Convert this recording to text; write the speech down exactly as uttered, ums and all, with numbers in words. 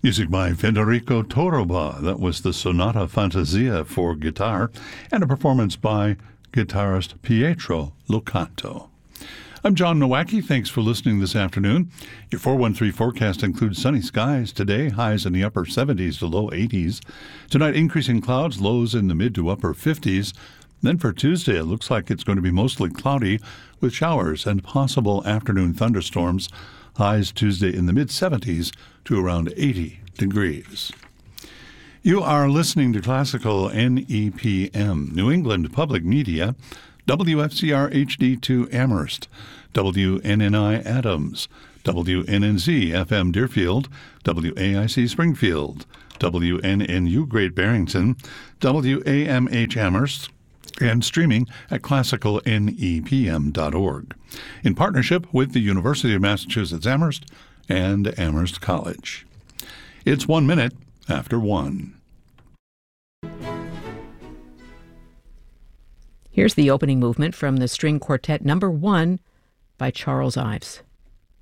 Music by Federico Toroba. That was the Sonata Fantasia for guitar, and a performance by guitarist Pietro Locanto. I'm John Nowacki. Thanks for listening this afternoon. Your four one three forecast includes sunny skies today, highs in the upper seventies to low eighties. Tonight, increasing clouds, lows in the mid to upper fifties. Then for Tuesday, it looks like it's going to be mostly cloudy with showers and possible afternoon thunderstorms. Highs Tuesday in the mid seventies to around eighty degrees. You are listening to Classical N E P M, New England Public Media, W F C R H D two Amherst, W N N I Adams, W N N Z F M Deerfield, W A I C Springfield, W N N U Great Barrington, W A M H Amherst, and streaming at classical N E P M dot org, in partnership with the University of Massachusetts Amherst and Amherst College. It's one minute after one. Here's the opening movement from the String Quartet Number One by Charles Ives.